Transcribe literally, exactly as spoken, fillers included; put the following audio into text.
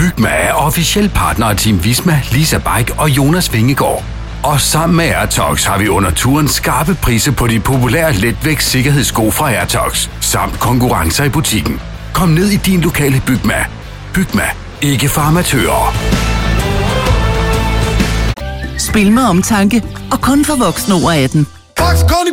Bygma er officiel partner af Team Visma, Lisa Bike og Jonas Vingegaard. Og sammen med Airtox har vi under turen skarpe priser på de populære letvægts sikkerhedssko fra Airtox, samt konkurrencer i butikken. Kom ned i din lokale Bygma. Bygma, ikke for amatører. Spil med omtanke og kun for voksne over atten. Faxen kondi